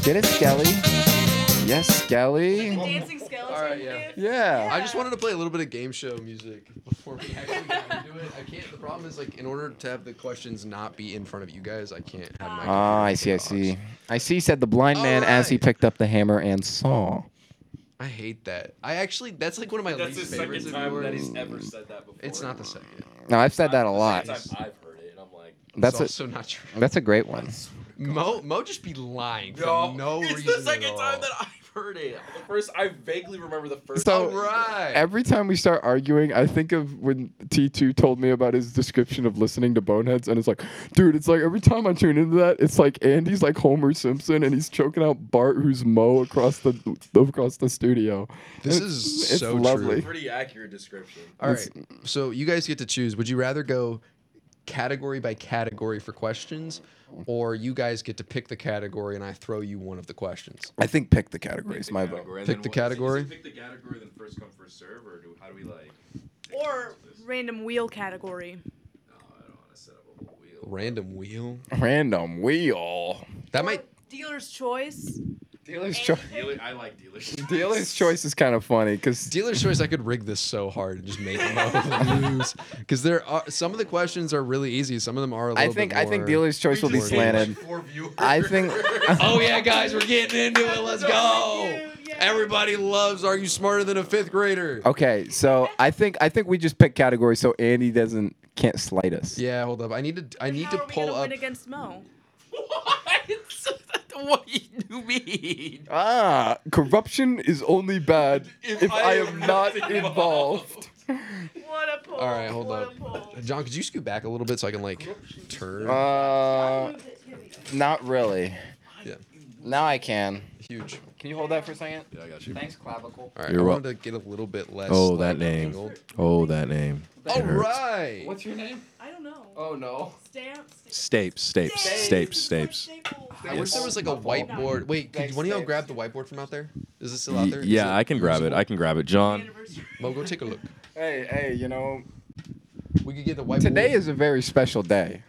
Get it, Skelly. Yes, Skelly. Dancing skeleton. All right, yeah. Yeah. I just wanted to play a little bit of game show music before we actually got into it. I can't. The problem is, like, in order to have the questions not be in front of you guys, I can't have my. Ah, I see, I see. I see, said the blind man as he Alright. picked up the hammer and saw. I hate that. I actually, that's like one of my That's the least second favorites of time that yours. he's ever said that before. It's not the second. No, I've said that a The lot. second time I've heard it, and I'm like, That's It's a also not true. that's a great one. Mo just be lying for no it's reason the second at all. time that I've heard it. The first, I vaguely remember the first. So- time. Alright. Every time we start arguing, I think of when T2 told me about his description of listening to Boneheads, and it's like, dude, it's like every time I tune into that, it's like Andy's like Homer Simpson, and he's choking out Bart, who's Mo across the studio. This And is it's so lovely. true. Pretty accurate description. All right. So you guys get to choose. Would you rather go category by category for questions, or you guys get to pick the category and I throw you one of the questions? I think pick the categories. My vote. Category, and Pick then the what- category? Is it pick the category, then first come first serve, or how do we like? Or random wheel category. No, I don't want to set up a whole wheel. Random wheel. Random wheel. That Or might. dealer's choice. Dealer's choice. I like dealers. Dealer's choice is kind of funny because Dealer's choice. I could rig this so hard and just make Mo lose because there are some of the questions are really easy. Some of them are a little I think bit more. dealer's choice will be slanted. I think. Oh yeah, guys, we're getting into it. Let's go. Yeah. Everybody loves. Are you smarter than a fifth grader? Okay, so I think we just pick categories so Andy can't slight us. Yeah, hold up. I need to How pull are we gonna up. win against Mo? What do you mean? Ah, corruption is only bad if I am not involved. What a pull. All right, hold what up. A pull. John, could you scoot back a little bit so I can like turn? Not really. Yeah, Now I can. huge. Can you hold that for a second? Yeah, I got you. Thanks, clavicle. All right, You're I wel- wanted to get a little bit less. Oh, like, that name. angled. Oh, that name. All right. What's your name? I don't know. Oh no. Stamps. Stapes. I wish there was like a whiteboard. Wait, could one of y'all grab the whiteboard from out there? Is it still out there? Is Yeah, it I can grab it. John. Anniversary. Mo, go take a look. Hey, you know, We could get the whiteboard. today is a very special day.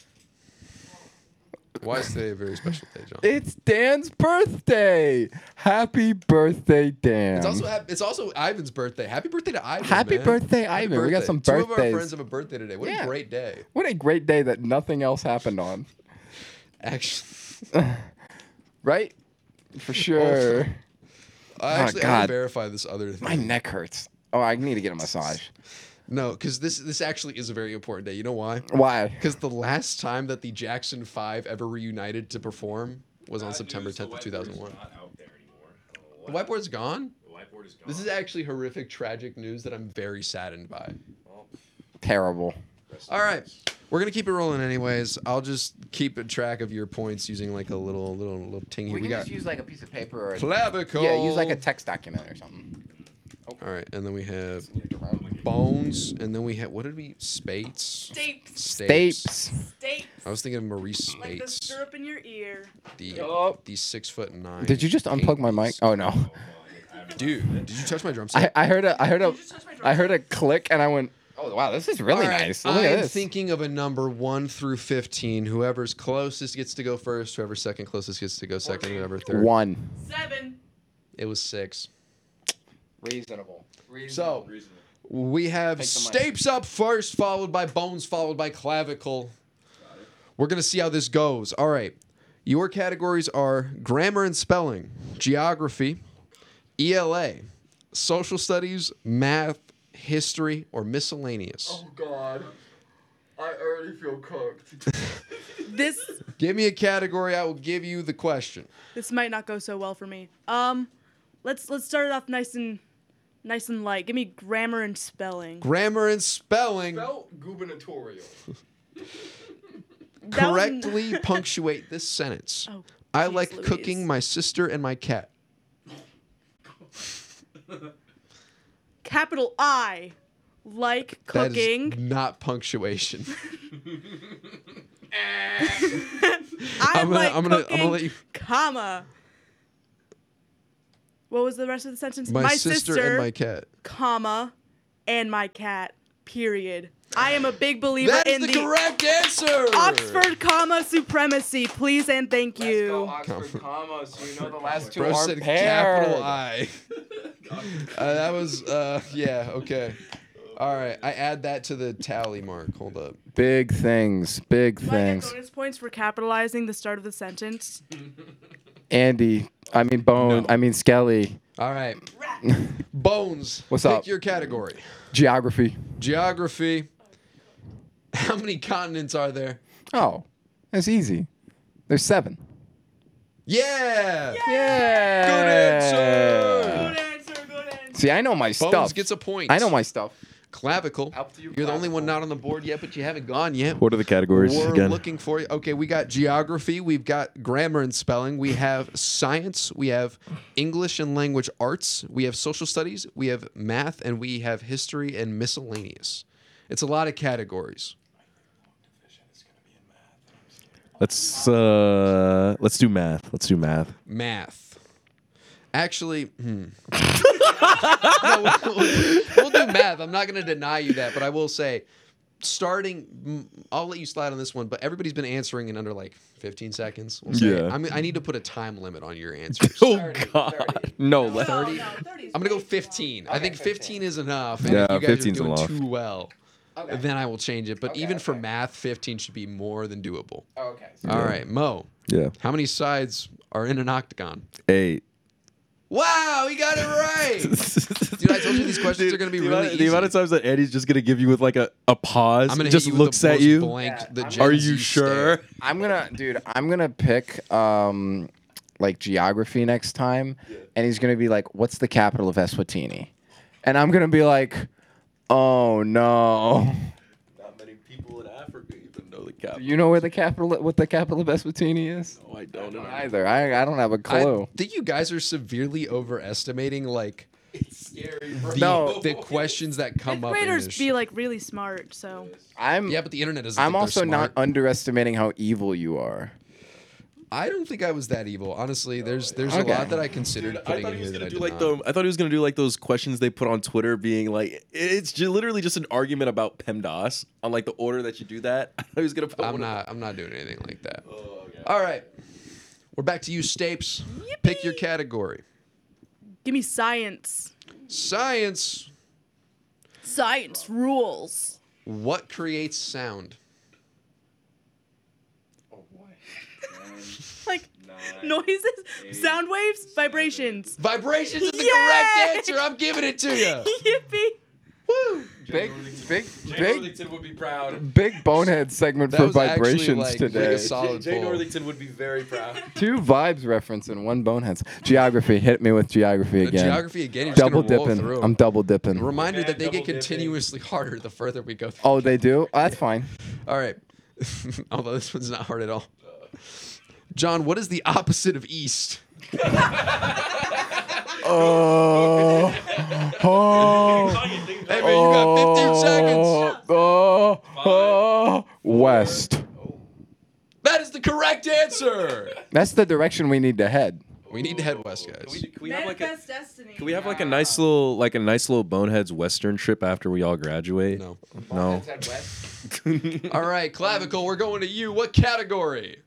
Why is today a very special day, John? It's Dan's birthday. Happy birthday, Dan. It's also Ivan's birthday. Happy birthday to Ivan. Happy man. birthday, Happy Ivan. We got some Two of our birthdays. friends have a birthday today. What Yeah. a great day. What a great day that nothing else happened on. Actually, Right? For sure. I have to God. verify this other thing. My neck hurts. Oh, I need to get a massage. No, because this actually is a very important day. You know why? Why? Because the last time that the Jackson 5 ever reunited to perform was on September 10th of 2001. Not out there anymore. The whiteboard's gone? The whiteboard is gone. This is actually horrific, tragic news that I'm very saddened by. Terrible. All right. We're going to keep it rolling anyways. I'll just keep a track of your points using like a little tingy. We can got just use like a piece of paper or clavicle. yeah, use like a text document or something. All right, and then we have Bones, and then we have what did we? Spates. Stapes. Stapes. I was thinking of Maurice Like the Spates, syrup in your ear. the Yup. 6'9". Did you just unplug my mic? Oh no. Dude, did you touch my drum set? I heard a You just touched my drum I heard a click and I went, oh wow, this is really All right, nice. Look at I'm this. thinking of a number 1 through 15. Whoever's closest gets to go first. Whoever's second closest gets to go second. Whoever third. 1. 7. It was 6. Reasonable. So we have Take the mic. Stapes up first, followed by Bones, followed by Clavicle. We're gonna see how this goes. All right. Your categories are grammar and spelling, geography, ELA, social studies, math, history, or miscellaneous. God. I already feel cooked. This Give me a category, I will give you the question. might not go so well for me. Let's start it off nice and light. Give me grammar and spelling. Grammar and spelling. gubernatorial. That was- Correctly punctuate this sentence. Oh, I jeez like Louise. cooking my sister and my cat. Capital I like That is cooking. not punctuation. I'm gonna cooking, let you. comma. What was the rest of the sentence? My sister and my cat. comma, and my cat. Period. I am a big believer That is in the the correct answer. Oxford comma supremacy. Please and thank you. Oxford comma, so you know the last two Bro aren't said paired. capital I. That was yeah, okay. All right, I add that to the tally mark. Hold up. Big things, big Do I get things. bonus points for capitalizing the start of the sentence? Skelly. All right. Bones. What's pick up? your category. Geography. Geography. How many continents are there? Oh, that's easy. There's 7. Yeah. Yeah. Good answer. Good answer, good answer. See, I know my Bones stuff. gets a point. I know my stuff. Clavicle. Up to you, You're the only one Clavicle. not on the board yet, but you haven't gone yet. What are the categories We're again? looking for you. Okay, we got geography, we've got grammar and spelling, we have science, we have English and language arts, we have social studies, we have math, and we have history and miscellaneous. It's a lot of categories. Let's do math. Let's do math. Math. Actually, no, we'll do math. I'm not going to deny you that, but I will say, I'll let you slide on this one, but everybody's been answering in under like 15 seconds. We'll say. Yeah. I need to put a time limit on your answers. Oh God. No, let No, 30 is I'm gonna go way 15. I think 15 is enough. And Yeah, if you guys 15's are doing enough. too well, then I will change it. But even for math, 15 should be more than doable. Okay. All right, Mo. Yeah. How many sides are in an octagon? 8. Wow, he got it right. Dude, I told you these questions are gonna be really easy. The amount of times that Eddie's just gonna give you with like a pause, I'm gonna just hit you with looks the at most you. blank, the I'm Gen Are Z you sure? stare. I'm gonna pick like geography next time, and he's gonna be like, "What's the capital of Eswatini?" And I'm gonna be like, "Oh no." Not many people in Africa even know the capital. You know what the capital of Eswatini is? No, I don't know. Either. I don't have a clue. I think you guys are severely overestimating like It's scary, bro. No. the questions that come Fifth up. in graders this be like really smart, so yeah, but the internet doesn't. I'm think they're also not smart. underestimating how evil you are. I don't think I was that evil. Honestly, there's a Okay. lot that I considered Dude, I putting thought in he was here that I gonna did do not. like I thought he was gonna do like those questions they put on Twitter, being like, it's literally just an argument about PEMDAS on like the order that you do that. I thought he was gonna put. I'm not doing anything like that. All right, we're back to you, Stapes. Pick your category. give me science. Science. Science rules. What creates sound? Like noises, sound waves, vibrations. Vibrations is the Yay! correct answer. I'm giving it to you. Yippee! Woo! Big Jay Northington would be proud. big bonehead segment That for was actually, vibrations like, today. a solid Jay pull. Northington would be very proud. 2 vibes reference and 1 boneheads. Geography. Hit me with geography again. Geography again. You're just Double gonna roll dipping. through. I'm double dipping. Reminder Yeah, that they get double dipping. continuously harder the further we go through. Oh, they do? Oh, that's fine. All right. Although this one's not hard at all. John, what is the opposite of east? Oh. Hey man, you got 15 seconds. West. That is the correct answer. That's the direction we need to head. We need to head west, guys. Can we have like a Manifest destiny. Can we have like a nice little boneheads Western trip after we all graduate? No. No. All right, Clavicle, we're going to you. What category?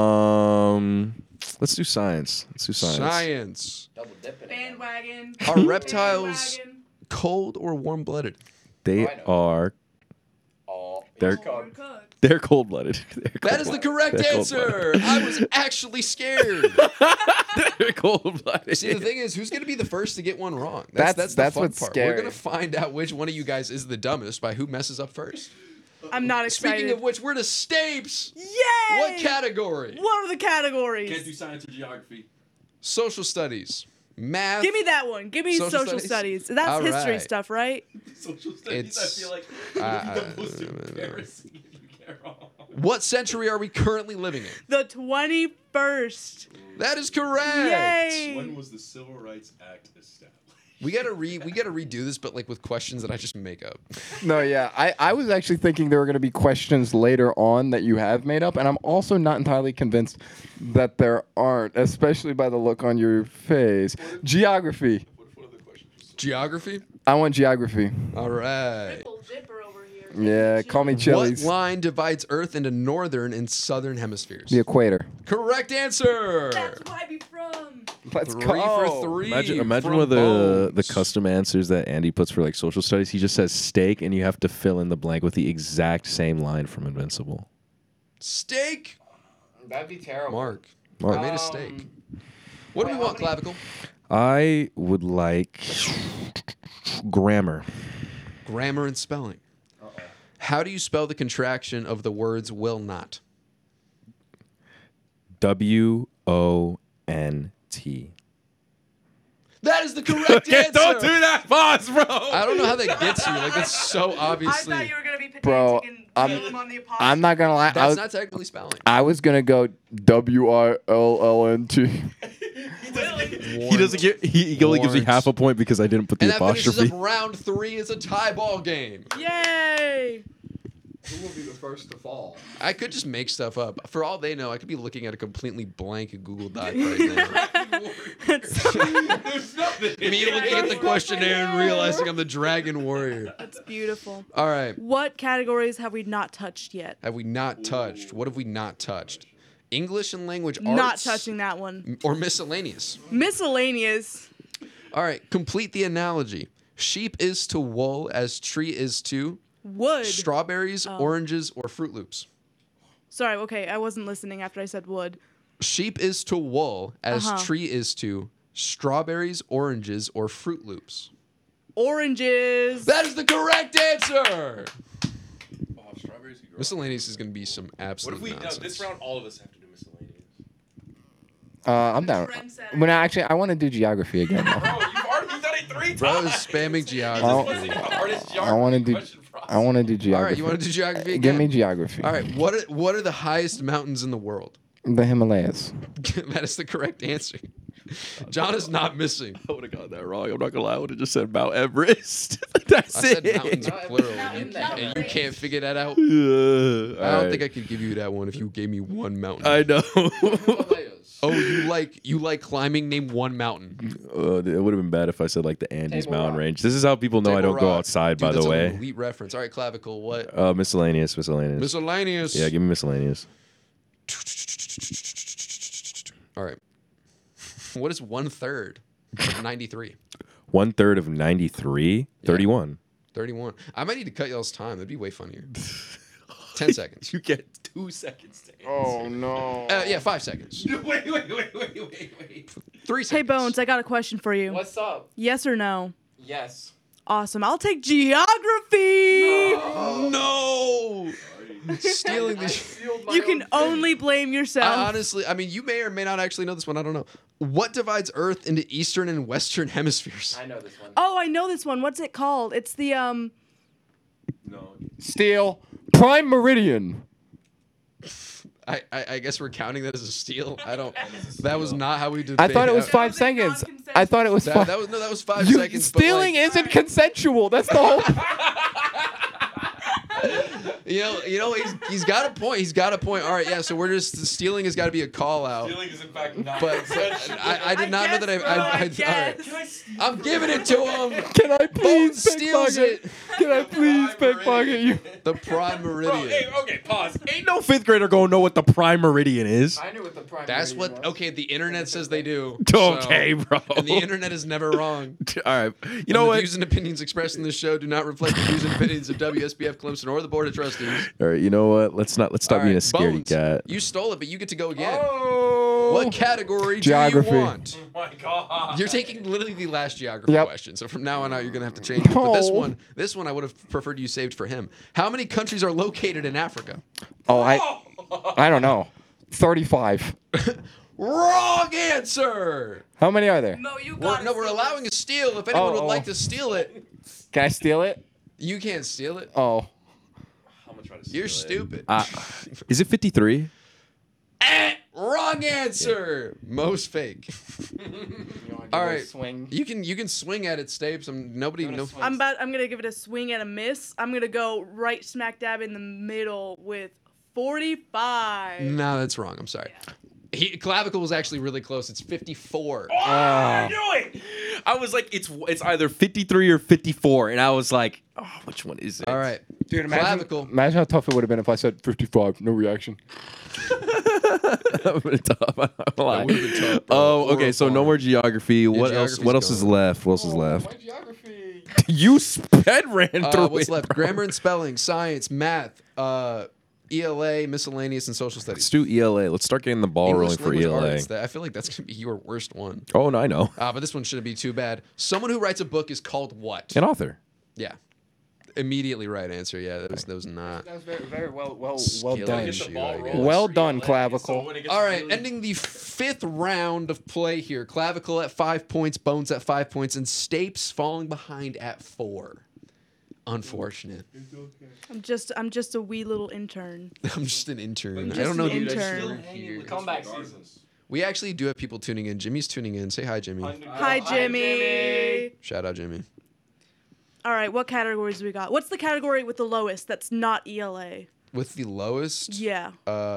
Let's do science. Science. Bandwagon. Are reptiles Bandwagon. cold or warm-blooded? They are. They're Overcooked. they're cold-blooded. That is the correct answer. I was actually scared. They're cold-blooded. See, the thing is, who's going to be the first to get one wrong? That's the fun what's part. scary. We're going to find out which one of you guys is the dumbest by who messes up first. I'm not excited. Speaking of which, we're to Stapes. Yay! What category? What are the categories? Can't do science or geography. Social studies, math. Give me that one. Give me Social social studies? studies. That's All history right. stuff, right? Social studies, It's- I feel like the most embarrassing if you get wrong. What century are we currently living in? The 21st. That is correct. Yay! When was the Civil Rights Act established? We gotta redo this, but like with questions that I just make up. No, yeah. I was actually thinking there were going to be questions later on that you have made up, and I'm also not entirely convinced that there aren't, especially by the look on your face. Geography. What are the questions? Geography. I want geography. All right. Triple dipper over here. Yeah, call me What Chili's. line divides Earth into northern and southern hemispheres? The equator. Correct answer. That's where I be from. Let's Three go. for three. Imagine from one of the Bones. custom answers that Andy puts for like social studies. He just says steak, and you have to fill in the blank with the exact same line from Invincible. Steak. That'd be terrible. Mark. Mark. I made a steak. What do we want, Clavicle? I would like grammar. Grammar and spelling. How do you spell the contraction of the words will not? WONT. That is the correct answer. Don't do that, boss, bro. I don't know how that gets you. Like, that's so I obviously. thought you were gonna be Bro, pedantic and I'm- nail him on the apostrophe. I'm not gonna lie. That's not technically spelling. I was gonna go WILLNT. He doesn't get. He only gives me Warrant. half a point because I didn't put And the that finishes apostrophe. up round 3. It's a tie ball game. Yay! Who will be the first to fall? I could just make stuff up. For all they know, I could be looking at a completely blank Google Doc right now. That's, Me looking at the questionnaire and realizing I'm the Dragon Warrior. that's beautiful. All right. What categories have we not touched yet? Have we not touched? What have we not touched? English and language arts. Not touching that one. Or miscellaneous. Miscellaneous. All right. Complete the analogy. Sheep is to wool as tree is to Wood. strawberries, oranges, or Fruit Loops. Sorry, okay, I wasn't listening after I said wood. Sheep is to wool as Uh-huh. tree is to strawberries, oranges, or Fruit Loops. Oranges. That is the correct answer. Oh, strawberries could grow. Miscellaneous is going to be some What absolute if we nonsense. this round all of us have to do miscellaneous? I'm down. Trendsetter. When I want to do geography again. Bro, you've already done it 3 times. Bro is spamming geography. Oh. This wasn't the hardest I want to geography do. question for us. I want to do All geography. right, you want to do geography again? Give me geography. All right, what are the highest mountains in the world? The Himalayas. That is the correct answer. John is not missing. I would have got that wrong. I'm not gonna lie. I would have just said Mount Everest. That's I said it. mountains plural, and you can't figure that out. Yeah. I don't think I could give you that one if you gave me one mountain. I know. Oh, you like climbing? Name one mountain. It would have been bad if I said like the Andes Table mountain Rock. range. This is how people know I Table don't go Rock. outside. Dude, By that's the an way, elite reference. All right, Clavicle. What? miscellaneous. Miscellaneous. Yeah, give me miscellaneous. All right. What is 1/3 of 93? 1/3 of 93. 31. 31. I might need to cut y'all's time. That'd be way funnier. 10 seconds. You get 2 seconds to answer. Oh no. Yeah, 5 seconds. Wait. 3 seconds. Hey, Bones, I got a question for you. What's up? Yes or no? Yes. Awesome. I'll take geography. No! Stealing I these. sealed my You can own only blame yourself. Honestly, I mean, you may or may not actually know this one. I don't know. What divides Earth into eastern and western hemispheres? I know this one. Oh, I know this one. What's it called? It's the No. Steel. Prime Meridian. I guess we're counting that as a steal. I don't. That was not how we did. I thought it was That 5 was a seconds. non-consensus. I thought it was 5. That was 5 seconds. but, Stealing like, isn't consensual. That's the whole. you know, he's got a point. He's got a point. All right, yeah. So we're just stealing has got to be a call out. Stealing is in fact not. But I did not know that guess, bro, I I all right. guess. I'm giving it to him. Can I please Bones steals pickpocket? it. Can I please Prime pickpocket you? The prime Bro, meridian. hey, okay, pause. Ain't no 5th grader gonna know what the prime meridian is. I knew what the prime. That's meridian what. was. Okay, the internet says they do. Okay, bro. And the internet is never wrong. All right. You And know the what? views and opinions expressed in this show do not reflect the views and opinions of WSBF Clemson or the Board of Trustees. All right. You know what? Let's stop All being a right, scaredy Bones, cat. You stole it, but you get to go again. Oh. What category Geography. do you want? Oh my god. You're taking literally the last geography Yep. question, so from now on out, you're gonna have to change it. But No. this one, I would have preferred you saved for him. How many countries are located in Africa? Oh, I don't know. 35. Wrong answer. How many are there? No, you got We're allowing a steal. If anyone would Oh. like to steal it, Can I steal it? you can't steal it. Oh. I'm gonna try to You're stupid. Is it 53? Wrong answer. Most fake. All right. Swing. You can swing at it, Stapes. Nobody gonna knows. swing. I'm gonna give it a swing and a miss. I'm gonna go right smack dab in the middle with 45. No, that's wrong. I'm sorry. Clavicle was actually really close. It's 54. I knew it. I was like, it's either 53 or 54, and I was like, oh, which one is it? All right. Dude, Clavicle. Imagine how tough it would have been if I said 55, no reaction. That would've been tough. I don't lie. would've been tough, bro. Oh, okay. So no more geography. What else? geography's What else is gone. left? What else is My left? geography. You sped ran through What's it, left? bro. Grammar and spelling, science, math, ELA, miscellaneous, and social Let's studies. do ELA. Let's start getting the ball rolling for language ELA. arts. I feel like that's gonna be your worst one. Oh, no, I know. But this one shouldn't be too bad. Someone who writes a book is called what? An author. Yeah. Immediately right answer. Yeah, that was not. That was very well Skill done. issue, Get the ball I rolling guess. Well for done, ELA, Clavicle. so when it gets All right, really- ending the 5th round of play here. Clavicle at 5 points, Bones at 5 points, and Stapes falling behind at 4. Unfortunate. I'm just a wee little intern. I'm just an intern. Just I don't know. an Dude, intern. Comeback seasons. we actually do have people tuning in. Jimmy's tuning in. Say hi, Jimmy. Hi, Jimmy. Shout out, Jimmy. All right, what categories we got? What's the category with the lowest that's not ELA? With the lowest, Yeah.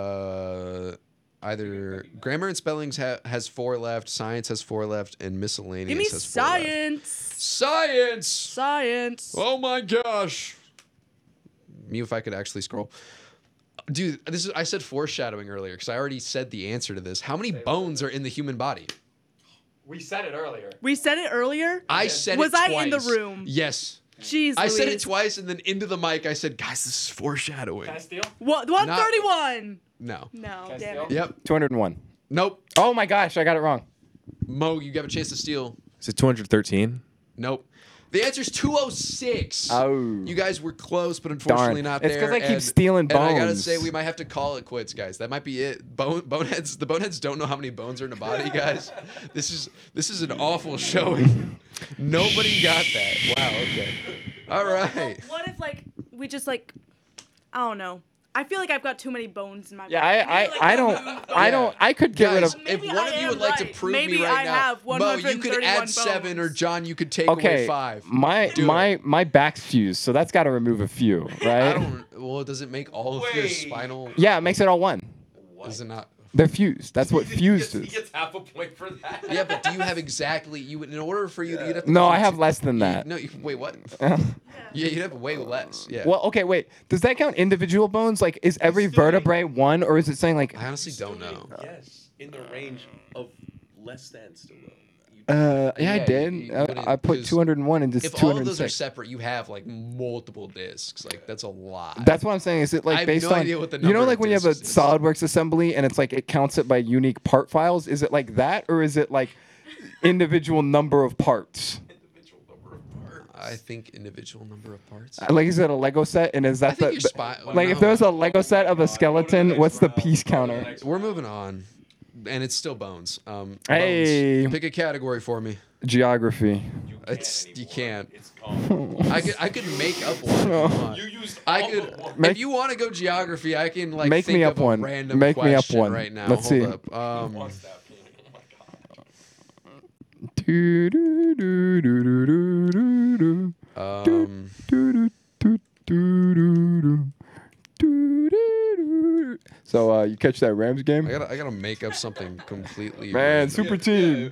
either grammar and spellings has 4 left, science has 4 left, and miscellaneous Give me has 4 left. science. Science. Science. Oh my gosh. Me if I could actually scroll. Dude, I said foreshadowing earlier because I already said the answer to this. How many bones are in the human body? We said it earlier. We said it earlier. I said Was it I twice. in the room? Yes. Jeez, I said it Louise. twice and then into the mic I said, guys, this is foreshadowing. Can I steal? What? 131. No. No, Can I damn steal? it. Yep. 201. Nope. Oh my gosh, I got it wrong. Mo, you have a chance to steal. Is it 213? Nope. The answer's 206. Oh. You guys were close, but unfortunately Darn. not It's there. 'cause I keep and- stealing And I gotta bones. say, we might have to call it quits, guys. That might be it. Boneheads. The boneheads don't know how many bones are in a body, guys. This is an awful showing. Nobody got that. Wow. Okay. All right. What if we just I don't know. I feel like I've got too many bones in my body. Yeah, Maybe, I don't. I could get rid Guys, of. if Maybe one I of you am would like to right. prove Maybe me right I now, have Mo, you could 131 add 7, or bones. John, you could take away Okay, 5. my Do my back's fused, so that's got to remove a few, I right? don't. Well, does it make all of your Wait. spinal? Yeah, it makes it all one. Is it not? They're fused. That's what fused He is. gets half a point for that. Yeah, but do you have exactly? You would in order for you to get up. No, I have less than that. No, wait, what? Yeah, you'd have way less. Yeah. Well, okay, wait. Does that count individual bones? Like, is every vertebrae one, or is it saying like? I honestly don't know. Yes, in the range of less than still. Yeah, I Yeah, did. you wouldn't- I put 'cause 201 and just If all of those are 206. separate, you have like multiple discs. Like that's a lot. That's what I'm saying. Is it I like have based no on idea what the you know number like of when you have a discs is. SolidWorks assembly and it's like it counts it by unique part files? Is it like that or is it like individual number of parts? I think individual number of parts. Like is it a Lego set and is I that think the your spine. like if there's a Lego set of a skeleton, what's the piece counter? We're moving on, and it's still bones. Hey. Bones. Pick a category for me. Geography. You can't. It's gone. I could make up one. If you want. You used I all could. but one. Make- If you want to go geography, I can like Make think me of up a one. random Make me up question one. right now. Let's Hold see. up. What's that? Oh my god. Do, do, do, do, do, do, do, do. Do, do, do, do, do, do. Do, do, do. So you catch that Rams game? I gotta make up something completely. Man, random. super team.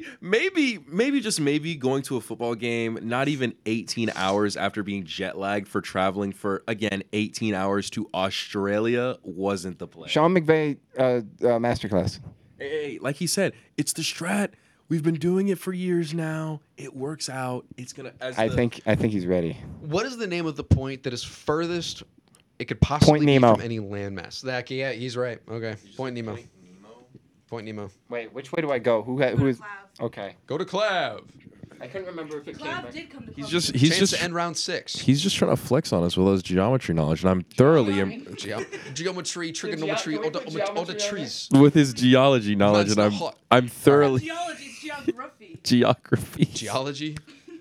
Maybe just maybe going to a football game, not even 18 hours after being jet lagged for traveling for again 18 hours to Australia wasn't the play. Sean McVay masterclass. Hey, like he said, it's the strat. We've been doing it for years now. It works out. It's gonna. I think he's ready. What is the name of the point that is furthest it could possibly Point be Nemo. from any landmass? That, yeah, he's right. Okay. Point Nemo. Point Nemo. Wait, which way do I go? Who is? Okay. Go to Clav. I couldn't remember if it Clav did come to he's Club. just Chance to end round 6. he's just trying to flex on us with his geometry knowledge, and I'm thoroughly Geometry, trigonometry, can we put geometry all the on trees. with his geology knowledge, That's and not hot. I'm thoroughly Geology, it's geography. geography. Geology.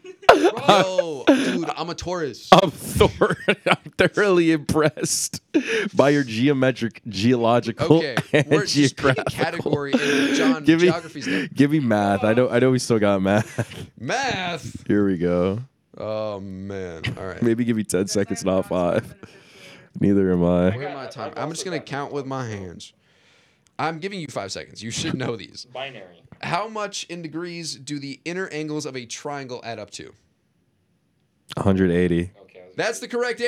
Yo, dude, I'm a Taurus. I'm thoroughly impressed by your geological, Okay, and we're just pick a geographical. category. And John, Give me, geography's done. give me math. I know we still got math. Math. Here we go. Oh man. All right. Maybe give me 10 seconds, not 5. Neither am I. Where am I time? I'm just gonna count with my hands. I'm giving you 5 seconds. You should know these. Binary. How much in degrees do the inner angles of a triangle add up to? 180. Okay. That's the correct answer.